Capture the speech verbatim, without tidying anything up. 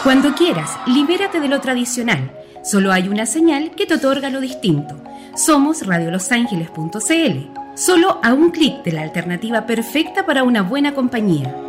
Cuando quieras, libérate de lo tradicional. Solo hay una señal que te otorga lo distinto. Somos radio los ángeles punto c l. Solo a un clic de la alternativa perfecta para una buena compañía.